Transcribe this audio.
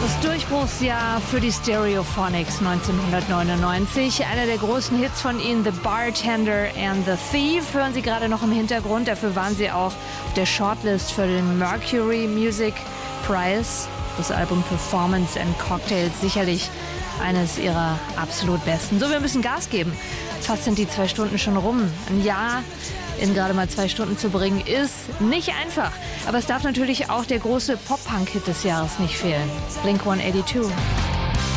Das Durchbruchsjahr für die Stereophonics 1999. Einer der großen Hits von ihnen, The Bartender and the Thief, hören Sie gerade noch im Hintergrund. Dafür waren sie auch auf der Shortlist für den Mercury Music Prize. Das Album Performance and Cocktails, sicherlich eines ihrer absolut besten. So, wir müssen Gas geben. Fast sind die 2 Stunden schon rum. Ein Jahr in gerade mal 2 Stunden zu bringen, ist nicht einfach. Aber es darf natürlich auch der große Pop-Punk-Hit des Jahres nicht fehlen. Blink-182.